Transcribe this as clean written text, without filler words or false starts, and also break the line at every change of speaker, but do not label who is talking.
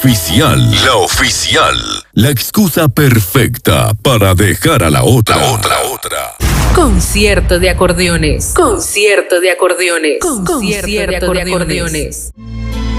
oficial. La oficial. La excusa perfecta para dejar a la otra.
Concierto de acordeones. Concierto de acordeones. Concierto de acordeones.